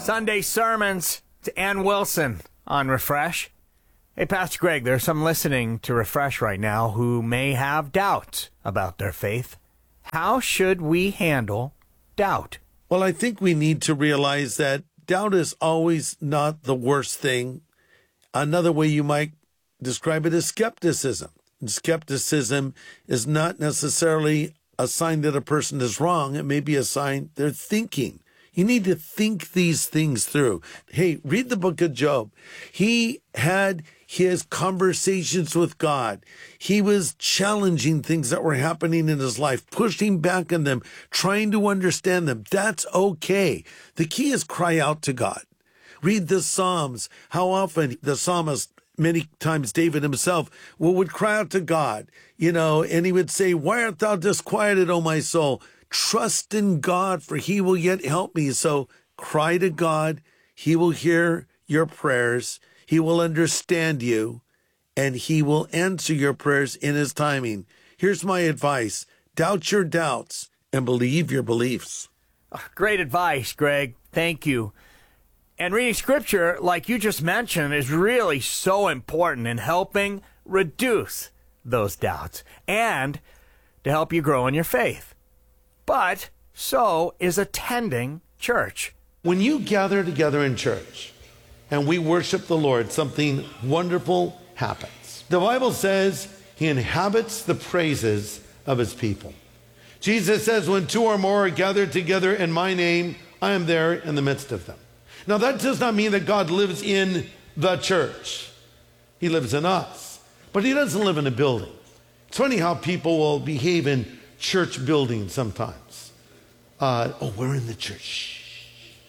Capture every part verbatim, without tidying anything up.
Sunday sermons to Ann Wilson on Refresh. Hey, Pastor Greg, there are some listening to Refresh right now who may have doubts about their faith. How should we handle doubt? Well, I think we need to realize that doubt is always not the worst thing. Another way you might describe it is skepticism. And skepticism is not necessarily a sign that a person is wrong. It may be a sign they're thinking. You need to think these things through. Hey, read the book of Job. He had his conversations with God. He was challenging things that were happening in his life, pushing back on them, trying to understand them. That's okay. The key is cry out to God. Read the Psalms. How often the psalmist, many times David himself, would cry out to God, you know, and he would say, "Why art thou disquieted, O my soul? Trust in God, for he will yet help me." So cry to God. He will hear your prayers. He will understand you, and he will answer your prayers in his timing. Here's my advice. Doubt your doubts and believe your beliefs. Great advice, Greg. Thank you. And reading scripture, like you just mentioned, is really so important in helping reduce those doubts and to help you grow in your faith. But so is attending church. When you gather together in church and we worship the Lord, something wonderful happens. The Bible says he inhabits the praises of his people. Jesus says, when two or more are gathered together in my name, I am there in the midst of them. Now, that does not mean that God lives in the church. He lives in us. But he doesn't live in a building. It's funny how people will behave in church buildings sometimes. Uh, oh, we're in the church. Shh.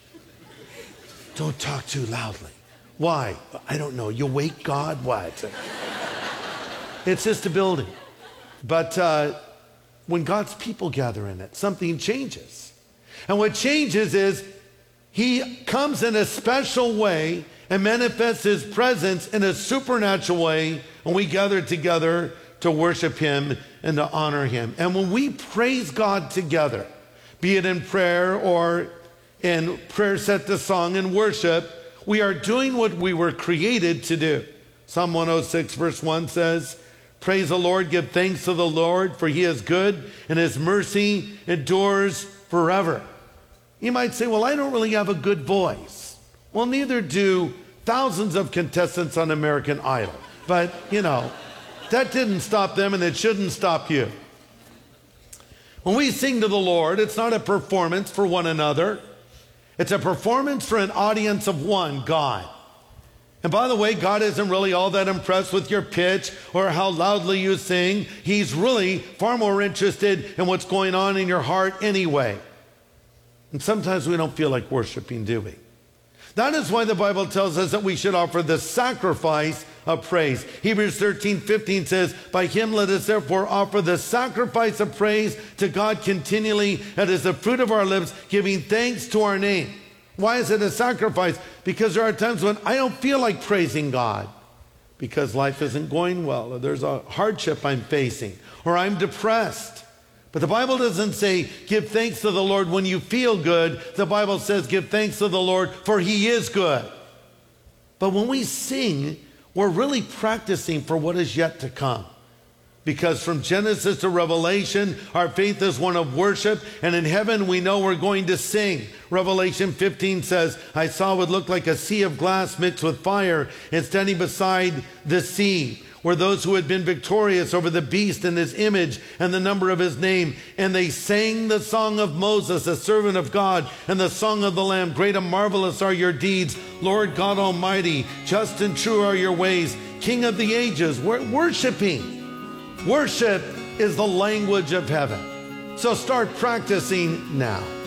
Don't talk too loudly. Why? I don't know. You wake God? What? It's just a building. But uh, when God's people gather in it, something changes. And what changes is he comes in a special way and manifests his presence in a supernatural way when we gather together to worship him and to honor him. And when we praise God together, be it in prayer or in prayer set to song and worship, we are doing what we were created to do. Psalm one oh six verse one says, praise the Lord, give thanks to the Lord, for he is good and his mercy endures forever. You might say, well, I don't really have a good voice. Well, neither do thousands of contestants on American Idol. But, you know, that didn't stop them, and it shouldn't stop you. When we sing to the Lord, it's not a performance for one another. It's a performance for an audience of one, God. And by the way, God isn't really all that impressed with your pitch or how loudly you sing. He's really far more interested in what's going on in your heart anyway. And sometimes we don't feel like worshiping, do we? That is why the Bible tells us that we should offer the sacrifice of praise. Hebrews thirteen fifteen says, by him let us therefore offer the sacrifice of praise to God continually. That is the fruit of our lips, giving thanks to our name. Why is it a sacrifice? Because there are times when I don't feel like praising God because life isn't going well, or there's a hardship I'm facing, or I'm depressed. But the Bible doesn't say, give thanks to the Lord when you feel good. The Bible says, give thanks to the Lord, for he is good. But when we sing, we're really practicing for what is yet to come. Because from Genesis to Revelation, our faith is one of worship. And in heaven, we know we're going to sing. Revelation fifteen says, I saw what looked like a sea of glass mixed with fire, and standing beside the sea were those who had been victorious over the beast and his image and the number of his name. And they sang the song of Moses, a servant of God, and the song of the Lamb. Great and marvelous are your deeds, Lord God Almighty. Just and true are your ways, King of the ages. We're worshiping. Worship is the language of heaven. So start practicing now.